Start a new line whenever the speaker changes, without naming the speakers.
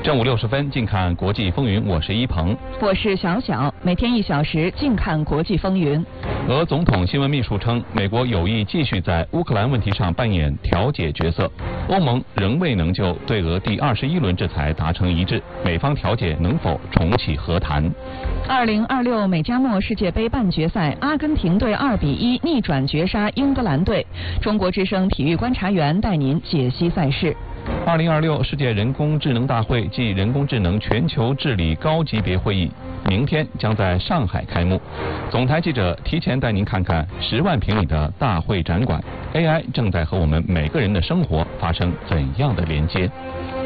正午60分，静看国际风云，我是一鹏，
我是小小，每天1小时，静看国际风云。
俄总统新闻秘书称，美国有意继续在乌克兰问题上扮演调解角色。欧盟仍未能就对俄第21轮制裁达成一致，美方调解能否重启和谈
？2026美加墨世界杯半决赛，阿根廷队2-1逆转绝杀英格兰队。中国之声体育观察员带您解析赛事。
2026世界人工智能大会暨人工智能全球治理高级别会议明天将在上海开幕。总台记者提前带您看看10万平米的大会展馆 ，AI 正在和我们每个人的生活发生怎样的连接？